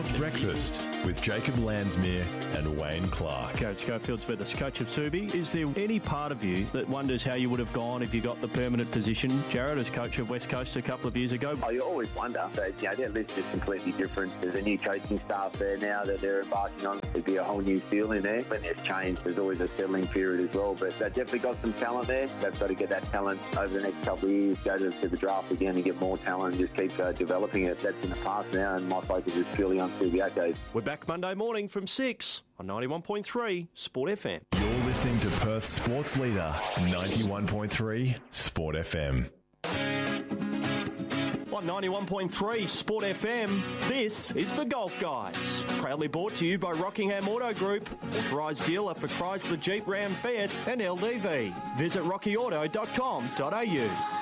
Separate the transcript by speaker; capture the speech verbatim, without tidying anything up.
Speaker 1: Breakfast with Jacob Landsmere and Wayne Clark.
Speaker 2: Garrett Schofield's with us, coach of Subi. Is there any part of you that wonders how you would have gone if you got the permanent position, Jared, as coach of West Coast a couple of years ago?
Speaker 3: Oh, you always wonder. So, you know, their list is completely different. There's a new coaching staff there now that they're embarking on. There'd be a whole new feel in there. When there's change, there's always a settling period as well. But they've definitely got some talent there. They've got to get that talent over the next couple of years, go to, to the draft again and get more talent and just keep uh, developing it. That's in the past now, and my focus is purely on Subiaco.
Speaker 2: We're back Monday morning from six on ninety-one point three Sport F M.
Speaker 1: You're listening to Perth's sports leader, ninety-one point three Sport F M.
Speaker 2: On ninety-one point three Sport F M, this is The Golf Guys. Proudly brought to you by Rockingham Auto Group, authorised dealer for Chrysler, Jeep, Ram, Fiat and L D V. Visit rocky auto dot com dot a u.